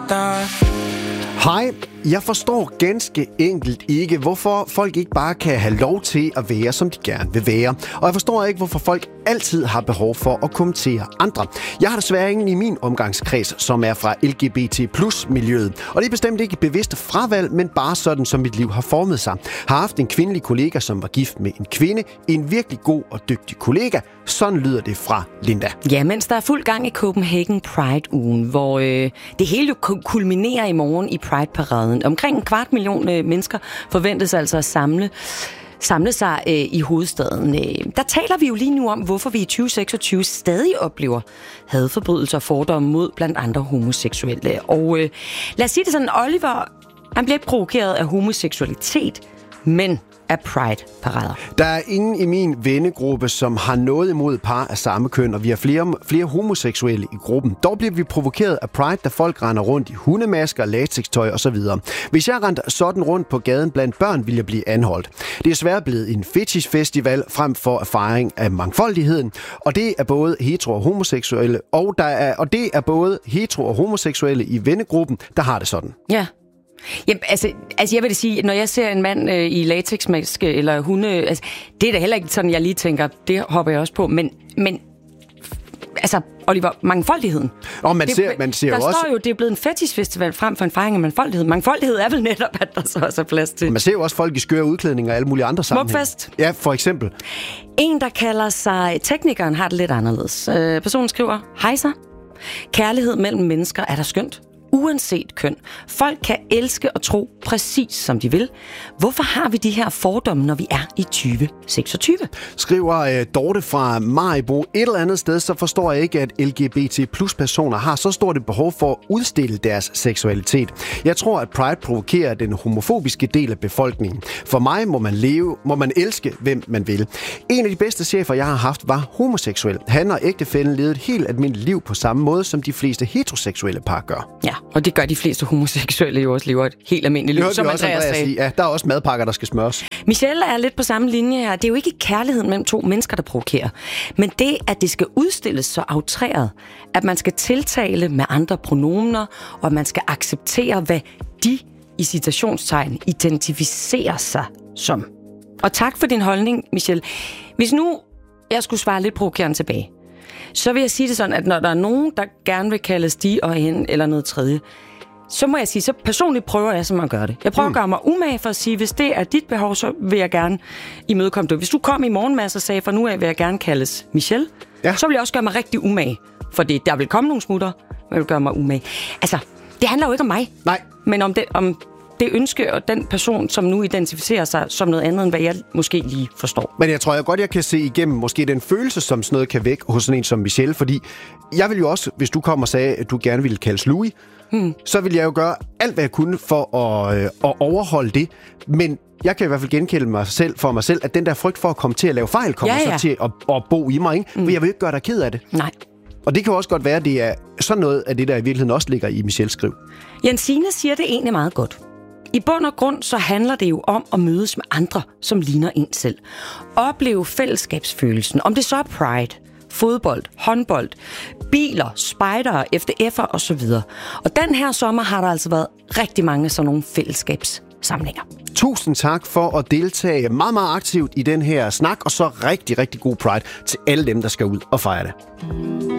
Hej, jeg forstår ganske enkelt ikke, hvorfor folk ikke bare kan have lov til at være, som de gerne vil være. Og jeg forstår ikke, hvorfor folk altid har behov for at kommentere andre. Jeg har desværre ingen i min omgangskreds, som er fra LGBT+-miljøet. Og det er bestemt ikke et bevidst fravalg, men bare sådan, som mit liv har formet sig. Har haft en kvindelig kollega, som var gift med en kvinde. En virkelig god og dygtig kollega. Sådan lyder det fra Linda. Ja, mens der er fuld gang i Copenhagen Pride-ugen, hvor det hele jo kulminerer i morgen i Pride-paraden. Omkring 250.000 mennesker forventes altså at samle sig i hovedstaden. Der taler vi jo lige nu om, hvorfor vi i 2026 stadig oplever hadforbrydelser og fordomme mod blandt andre homoseksuelle. Og lad os sige det sådan, Oliver, han bliver ikke provokeret af homoseksualitet, men af Pride-parader. Der er ingen i min vennegruppe, som har noget imod par af samme køn, og vi har flere homoseksuelle i gruppen. Dog bliver vi provokeret af Pride, da folk render rundt i hundemasker, latextøj osv. Hvis jeg rendte sådan rundt på gaden blandt børn, ville jeg blive anholdt. Det er desværre blevet en fetish-festival frem for erfaring af mangfoldigheden, og det er både hetero og homoseksuelle, og det er både hetero og homoseksuelle i vennegruppen, der har det sådan. Ja. Jamen, altså jeg vil sige, når jeg ser en mand i latexmaske eller hunde, altså, det er da heller ikke sådan, jeg lige tænker, det hopper jeg også på, men altså, Oliver, mangfoldigheden. Og man ser der jo også... står jo, det er blevet en fetishfestival frem for en fejring af mangfoldighed. Mangfoldighed er vel netop, at der så også er plads til. Man ser jo også folk i skøre udklædninger og alle mulige andre sammenhænge. Smukfest. Ja, for eksempel. En, der kalder sig teknikeren, har det lidt anderledes. Personen skriver, hej så. Kærlighed mellem mennesker er der skønt. Uanset køn. Folk kan elske og tro præcis som de vil. Hvorfor har vi de her fordomme, når vi er i 2026? Skriver Dorte fra Maribo. Et eller andet sted, så forstår jeg ikke, at LGBT+-personer har så stort et behov for at udstille deres seksualitet. Jeg tror, at Pride provokerer den homofobiske del af befolkningen. For mig må man elske, hvem man vil. En af de bedste chefer, jeg har haft, var homoseksuel. Han og ægtefællen levede et helt almindeligt liv på samme måde, som de fleste heteroseksuelle par gør. Ja, og det gør de fleste homoseksuelle jo også, lever et helt almindeligt liv, som Andreas sagde. Ja, der er også madpakker, der skal smøres. Michelle er lidt på samme linje her. Det er jo ikke kærligheden mellem to mennesker, der provokerer, men det, at det skal udstilles så aftræret, at man skal tiltale med andre pronomener, og at man skal acceptere, hvad de i citationstegn identificerer sig som. Og tak for din holdning, Michelle. Hvis nu jeg skulle svare lidt provokerende tilbage, så vil jeg sige det sådan, at når der er nogen, der gerne vil kaldes de og hende eller noget tredje, så må jeg sige, så personligt prøver jeg simpelthen at gøre det. Jeg prøver at gøre mig umage for at sige, hvis det er dit behov, så vil jeg gerne imødekomme det. Hvis du kom i morgen, Mads, og sagde, for nu af vil jeg gerne kaldes Michelle, så vil jeg også gøre mig rigtig umage. For der vil komme nogle smutter, men jeg vil gøre mig umage. Altså, det handler jo ikke om mig. Nej. Men om det ønske og den person, som nu identificerer sig som noget andet, end hvad jeg måske lige forstår. Men jeg tror godt, jeg kan se igennem måske den følelse, som sådan noget kan vække hos sådan en som Michelle, fordi jeg vil jo også, hvis du kom og sagde, at du gerne ville kaldes Louis, så vil jeg jo gøre alt, hvad jeg kunne for at overholde det. Men jeg kan i hvert fald genkende mig selv, at den der frygt for at komme til at lave fejl, kommer så til at bo i mig, ikke? For jeg vil ikke gøre dig ked af det. Nej. Og det kan også godt være, at det er sådan noget af det, der i virkeligheden også ligger i Michelles skriv. Jensine siger det egentlig meget godt. I bund og grund så handler det jo om at mødes med andre, som ligner en selv. Opleve fællesskabsfølelsen, om det så er Pride, fodbold, håndbold, biler, spejdere, FDF'er osv. Og den her sommer har der altså været rigtig mange sådan nogle fællesskabssamlinger. Tusind tak for at deltage meget, meget aktivt i den her snak, og så rigtig, rigtig god Pride til alle dem, der skal ud og fejre det.